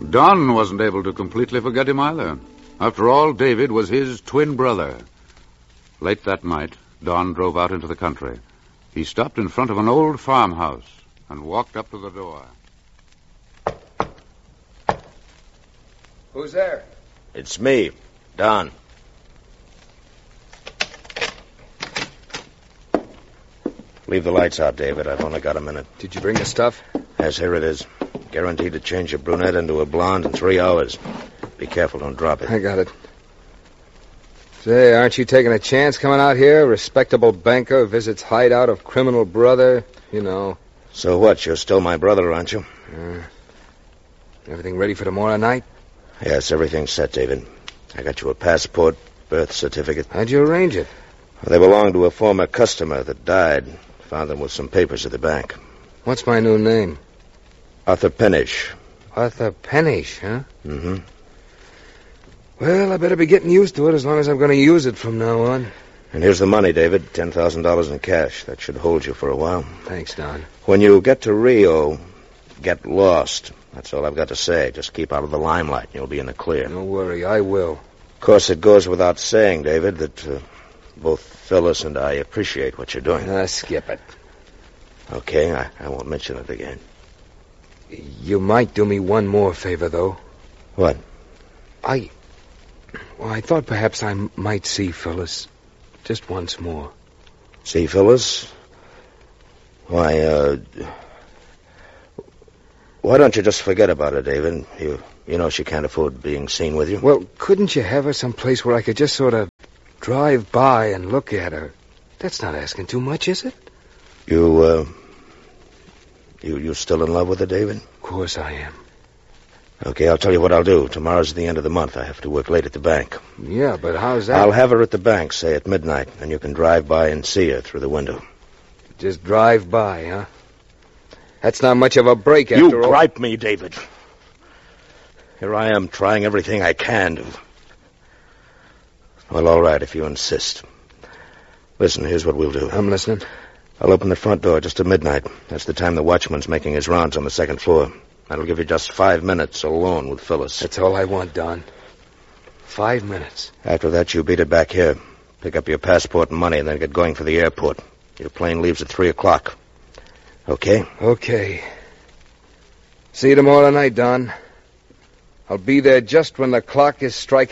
Don wasn't able to completely forget him either. After all, David was his twin brother. Late that night, Don drove out into the country. He stopped in front of an old farmhouse and walked up to the door. Who's there? It's me, Don. Leave the lights out, David. I've only got a minute. Did you bring the stuff? Yes, here it is. Guaranteed to change a brunette into a blonde in 3 hours. Be careful, don't drop it. I got it. Say, aren't you taking a chance coming out here? Respectable banker visits hideout of criminal brother, you know. So what? You're still my brother, aren't you? Everything ready for tomorrow night? Yes, everything's set, David. I got you a passport, birth certificate. How'd you arrange it? They belonged to a former customer that died. Found them with some papers at the bank. What's my new name? Arthur Pennish. Arthur Pennish, huh? Mm-hmm. Well, I better be getting used to it as long as I'm going to use it from now on. And here's the money, David. $10,000 in cash. That should hold you for a while. Thanks, Don. When you get to Rio, get lost. That's all I've got to say. Just keep out of the limelight and you'll be in the clear. Don't worry, I will. Of course, it goes without saying, David, that both Phyllis and I appreciate what you're doing. Skip it. Okay, I won't mention it again. You might do me one more favor, though. What? I thought perhaps I might see Phyllis just once more. See Phyllis? Why don't you just forget about her, David? You know she can't afford being seen with you. Well, couldn't you have her someplace where I could just sort of drive by and look at her? That's not asking too much, is it? You still in love with her, David? Of course I am. Okay, I'll tell you what I'll do. Tomorrow's the end of the month. I have to work late at the bank. Yeah, but how's that? I'll have her at the bank, say at midnight, and you can drive by and see her through the window. Just drive by, huh? That's not much of a break after all. You gripe me, David. Here I am trying everything I can to... Well, all right, if you insist. Listen, here's what we'll do. I'm listening. I'll open the front door just at midnight. That's the time the watchman's making his rounds on the second floor. That'll give you just 5 minutes alone with Phyllis. That's all I want, Don. 5 minutes. After that, you beat it back here. Pick up your passport and money, and then get going for the airport. Your plane leaves at 3 o'clock. Okay? Okay. See you tomorrow night, Don. I'll be there just when the clock is striking